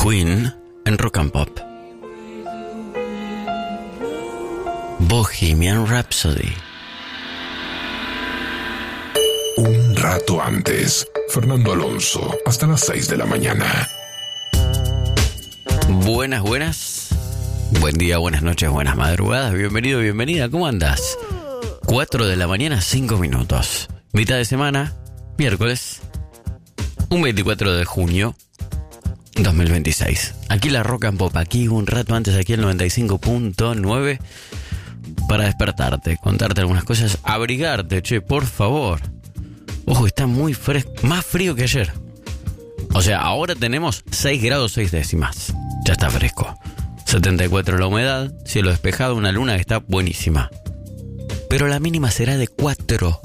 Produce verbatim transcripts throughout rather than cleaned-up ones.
Queen en Rock and Pop. Bohemian Rhapsody. Un rato antes, Fernando Alonso, hasta las seis de la mañana. Buenas, buenas. Buen día, buenas noches, buenas madrugadas. Bienvenido, bienvenida. ¿Cómo andás? cuatro de la mañana, cinco minutos. Mitad de semana, miércoles, un veinticuatro de junio dos mil veintiséis. Aquí la Rock and Pop, aquí un rato antes, aquí el noventa y cinco punto nueve, para despertarte, contarte algunas cosas, abrigarte, che, por favor. Ojo, está muy fresco, más frío que ayer. O sea, ahora tenemos seis grados seis décimas. Ya está fresco. setenta y cuatro la humedad, cielo despejado, una luna que está buenísima. Pero la mínima será de cuatro.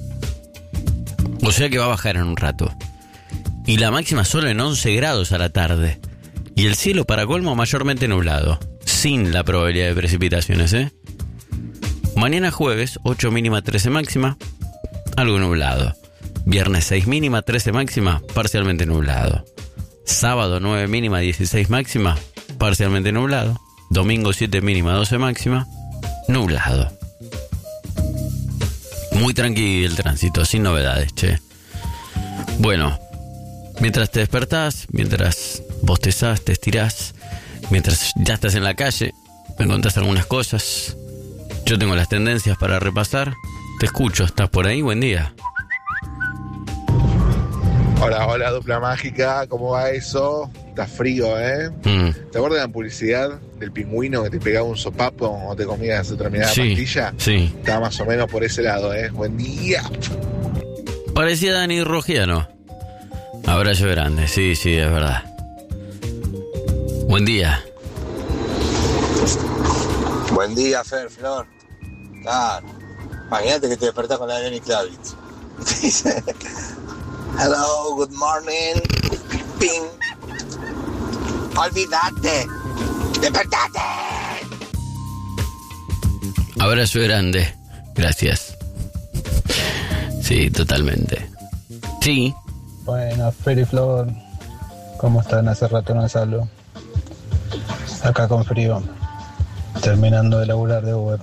O sea que va a bajar en un rato. Y la máxima solo en once grados a la tarde. Y el cielo para colmo mayormente nublado, sin la probabilidad de precipitaciones, ¿eh? Mañana jueves, ocho mínima, trece máxima, algo nublado. Viernes seis mínima, trece máxima, parcialmente nublado. Sábado nueve mínima, dieciséis máxima, parcialmente nublado. Domingo siete mínima, doce máxima, nublado. Muy tranquilo el tránsito, sin novedades, che. Bueno, mientras te despertás, mientras bostezás, te estirás, mientras ya estás en la calle, me contás algunas cosas. Yo tengo las tendencias para repasar. Te escucho, ¿estás por ahí? Buen día. Hola, hola, dupla mágica, ¿cómo va eso? Está frío, ¿eh? Mm. ¿Te acuerdas de la publicidad del pingüino que te pegaba un sopapo o te comías determinada sí, pastilla? Sí. Estaba más o menos por ese lado, ¿eh? Buen día. Parecía Dani Rogiano. Abrazo grande, sí, sí, es verdad. Buen día. Buen día, Fer, Flor. Claro. Imagínate que te despertás con la de Lenny Kravitz. Dice, hello, good morning. Ping. Olvídate. Despertate. Abrazo grande. Gracias. Sí, totalmente. Sí. Bueno, Fer y Flor, ¿cómo están? Hace rato no salgo. Acá con frío, terminando de laburar de Uber.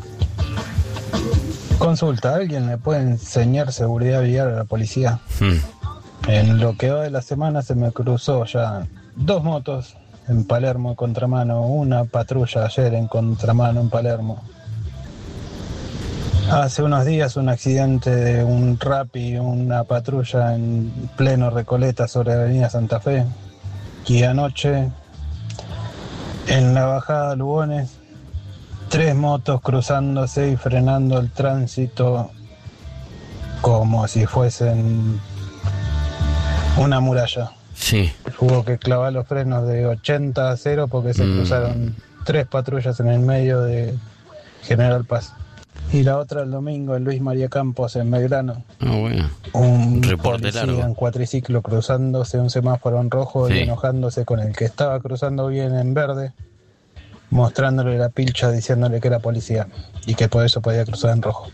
Consulta, ¿alguien me puede enseñar seguridad vial a la policía? Hmm. En lo que va de la semana se me cruzó ya dos motos en Palermo en contramano, una patrulla ayer en contramano en Palermo. Hace unos días un accidente de un Rappi, una patrulla en pleno Recoleta sobre la avenida Santa Fe. Y anoche, en la bajada de Lugones, tres motos cruzándose y frenando el tránsito como si fuesen una muralla. Sí. Hubo que clavar los frenos de ochenta a cero porque se mm. cruzaron tres patrullas en el medio de General Paz. Y la otra el domingo en Luis María Campos, en Belgrano. Ah, bueno. Un reporte policía largo. En cuatriciclo cruzándose un semáforo en rojo, sí, y enojándose con el que estaba cruzando bien en verde, mostrándole la pilcha diciéndole que era policía y que por eso podía cruzar en rojo.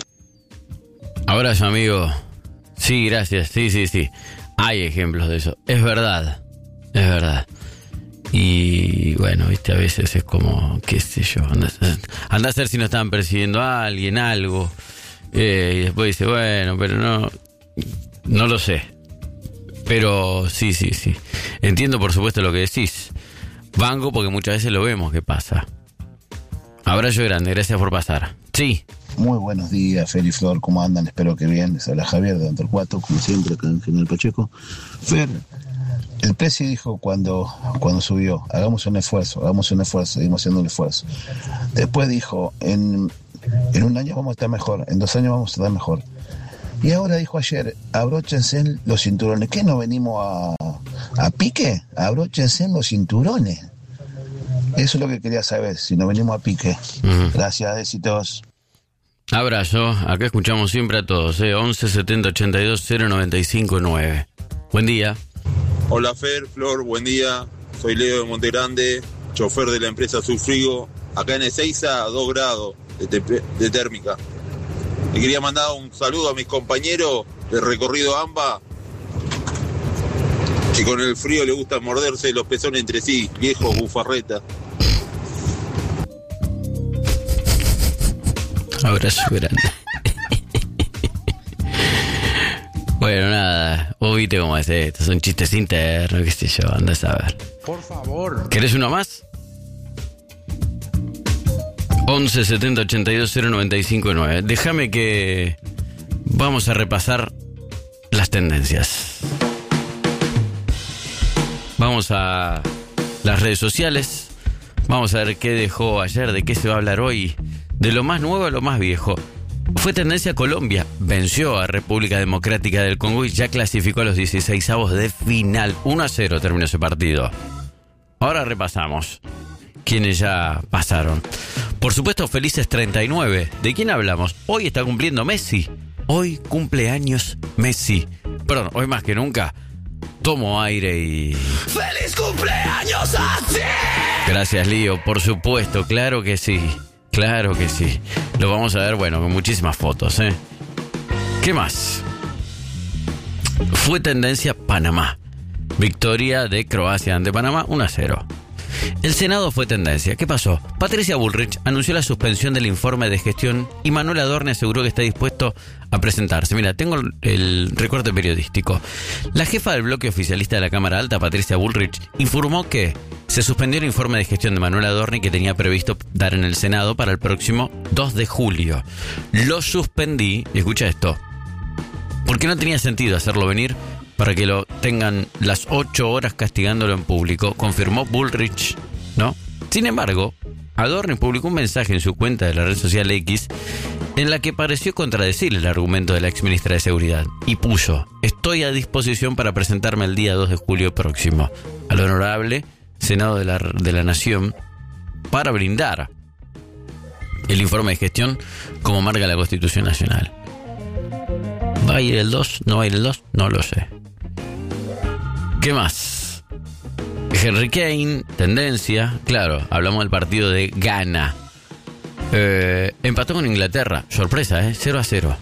Abrazo, amigo. Sí, gracias. Sí, sí, sí. Hay ejemplos de eso. Es verdad. Es verdad. Y bueno, viste, a veces es como, qué sé yo, anda, anda a ser si no estaban persiguiendo a alguien, algo. Eh, y después dice, bueno, pero no, no lo sé. Pero sí, sí, sí. Entiendo por supuesto lo que decís. Banco porque muchas veces lo vemos que pasa. Abrazo grande, gracias por pasar. Sí. Muy buenos días, Fer y Flor, ¿cómo andan? Espero que bien. Les habla Javier de Don Cuatro, como siempre, acá en General Pacheco. Fer, el presi dijo cuando, cuando subió, hagamos un esfuerzo, hagamos un esfuerzo, seguimos haciendo un esfuerzo. Después dijo, en, en un año vamos a estar mejor, en dos años vamos a estar mejor. Y ahora dijo ayer, abróchense los cinturones. ¿Qué, no venimos a, a pique? Abróchense los cinturones. Eso es lo que quería saber, si no venimos a pique. Uh-huh. Gracias, éxitos. Abrazo, acá escuchamos siempre a todos, ¿eh? once setenta ochenta y dos cero noventa y cinco nueve. Buen día. Hola Fer, Flor, buen día. Soy Leo de Montegrande, chofer de la empresa Surfrigo. Acá en Ezeiza, dos grados de, te- de térmica. Le quería mandar un saludo a mis compañeros del recorrido AMBA, Que con el frío le gusta morderse los pezones entre sí, viejo bufarreta. Abrazo grande. Bueno, nada, vos viste cómo es esto, son chistes internos, qué sé yo, andás a ver. Por favor. ¿Querés uno más? once setenta ochenta y dos cero noventa y cinco nueve. Déjame que vamos a repasar las tendencias. Vamos a las redes sociales. Vamos a ver qué dejó ayer, de qué se va a hablar hoy. De lo más nuevo a lo más viejo. Fue tendencia Colombia. Venció a República Democrática del Congo y ya clasificó a los dieciseisavos de final. uno a cero terminó ese partido. Ahora repasamos quienes ya pasaron. Por supuesto, felices treinta y nueve. ¿De quién hablamos? Hoy está cumpliendo Messi. Hoy cumpleaños Messi. Perdón, hoy más que nunca tomo aire y... ¡Feliz cumpleaños a ti! Gracias, Lío. Por supuesto, claro que sí. Claro que sí. Lo vamos a ver, bueno, con muchísimas fotos, ¿eh? ¿Qué más? Fue tendencia Panamá. Victoria de Croacia ante Panamá, uno a cero. El Senado fue tendencia. ¿Qué pasó? Patricia Bullrich anunció la suspensión del informe de gestión y Manuel Adorni aseguró que está dispuesto a presentarse. Mira, tengo el recorte periodístico. La jefa del bloque oficialista de la Cámara Alta, Patricia Bullrich, informó que se suspendió el informe de gestión de Manuel Adorni que tenía previsto dar en el Senado para el próximo dos de julio. Lo suspendí, y escucha esto, porque no tenía sentido hacerlo venir para que lo tengan las ocho horas castigándolo en público, confirmó Bullrich, ¿no? Sin embargo, Adorni publicó un mensaje en su cuenta de la red social X en la que pareció contradecir el argumento de la exministra de Seguridad y puso: estoy a disposición para presentarme el día dos de julio próximo al honorable Senado de la, de la Nación para brindar el informe de gestión como marca la Constitución Nacional. ¿Va a ir el dos? ¿No va a ir el dos? No lo sé. ¿Qué más? Henry Kane, tendencia. Claro, hablamos del partido de Ghana. Eh, empató con Inglaterra. Sorpresa, ¿eh? cero a cero.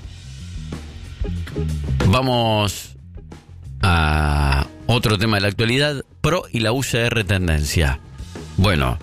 Vamos a otro tema de la actualidad. Pro y la U C R tendencia. Bueno,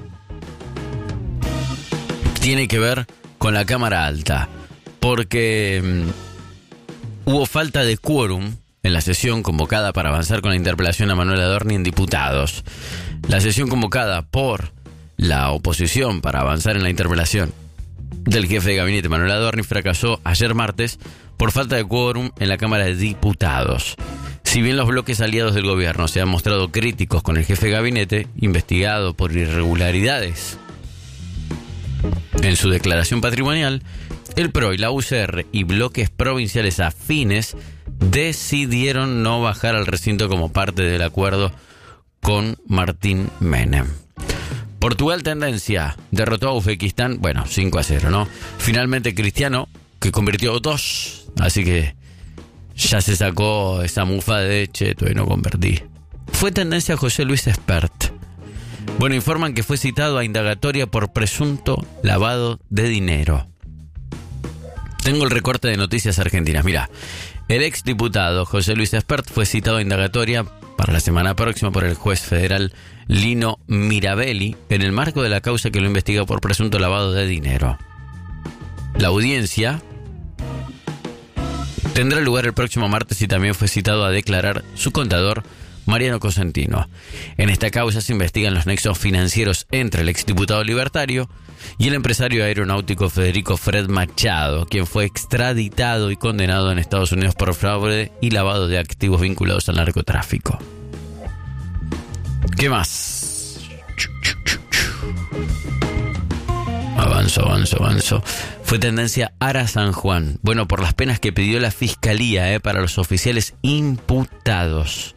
tiene que ver con la Cámara Alta. Porque mmm, hubo falta de quórum en la sesión convocada para avanzar con la interpelación a Manuel Adorni en diputados. La sesión convocada por la oposición para avanzar en la interpelación del jefe de gabinete Manuel Adorni fracasó ayer martes por falta de quórum en la Cámara de Diputados. Si bien los bloques aliados del gobierno se han mostrado críticos con el jefe de gabinete, investigado por irregularidades en su declaración patrimonial, el P R O y la U C R y bloques provinciales afines decidieron no bajar al recinto como parte del acuerdo con Martín Menem. Portugal tendencia, derrotó a Uzbekistán, bueno, cinco a cero, ¿no? Finalmente Cristiano, que convirtió dos, así que ya se sacó esa mufa de che, todavía no convertí. Fue tendencia José Luis Espert. Bueno, informan que fue citado a indagatoria por presunto lavado de dinero. Tengo el recorte de Noticias Argentinas. Mira, el exdiputado José Luis Espert fue citado a indagatoria para la semana próxima por el juez federal Lino Mirabelli en el marco de la causa que lo investiga por presunto lavado de dinero. La audiencia tendrá lugar el próximo martes y también fue citado a declarar su contador Mariano Cosentino. En esta causa se investigan los nexos financieros entre el exdiputado libertario y el empresario aeronáutico Federico Fred Machado, quien fue extraditado y condenado en Estados Unidos por fraude y lavado de activos vinculados al narcotráfico. ¿Qué más? Avanzo, avanzo, avanzo. Fue tendencia Ara San Juan. Bueno, por las penas que pidió la fiscalía eh, para los oficiales imputados.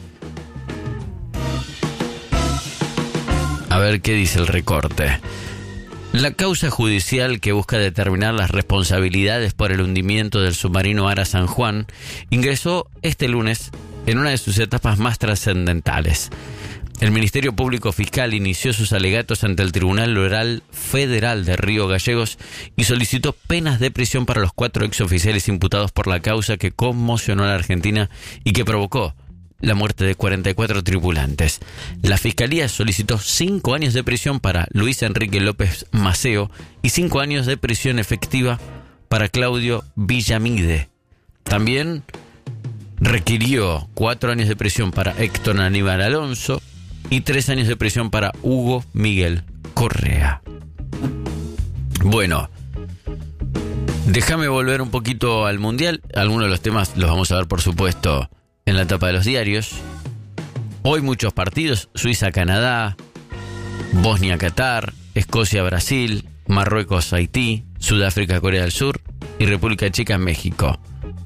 A ver qué dice el recorte. La causa judicial que busca determinar las responsabilidades por el hundimiento del submarino Ara San Juan ingresó este lunes en una de sus etapas más trascendentales. El Ministerio Público Fiscal inició sus alegatos ante el Tribunal Oral Federal de Río Gallegos y solicitó penas de prisión para los cuatro exoficiales imputados por la causa que conmocionó a la Argentina y que provocó la muerte de cuarenta y cuatro tripulantes. La Fiscalía solicitó cinco años de prisión para Luis Enrique López Maceo y cinco años de prisión efectiva para Claudio Villamide. También requirió cuatro años de prisión para Héctor Aníbal Alonso y tres años de prisión para Hugo Miguel Correa. Bueno, déjame volver un poquito al Mundial. Algunos de los temas los vamos a ver, por supuesto, en la tapa de los diarios. Hoy muchos partidos: Suiza-Canadá, Bosnia-Qatar, Escocia-Brasil, Marruecos-Haití, Sudáfrica-Corea del Sur y República Checa-México.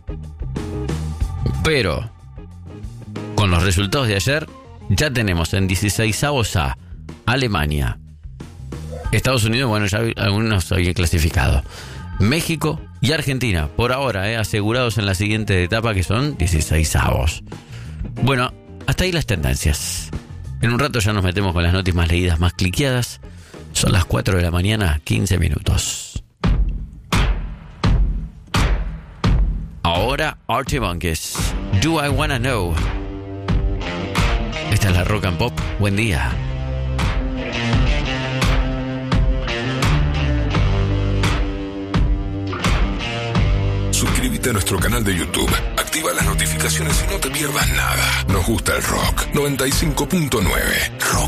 Pero con los resultados de ayer ya tenemos en dieciseisavos a Alemania, Estados Unidos, bueno, ya algunos habían clasificado, México y Argentina, por ahora, eh, asegurados en la siguiente etapa, que son dieciseisavos. Bueno, hasta ahí las tendencias. En un rato ya nos metemos con las noticias más leídas, más cliqueadas. Son las cuatro de la mañana, quince minutos. Ahora Arctic Monkeys, Do I Wanna Know. Esta es la Rock and Pop. Buen día. Suscríbete a nuestro canal de YouTube, activa las notificaciones y no te pierdas nada. Nos gusta el rock. noventa y cinco punto nueve Rock.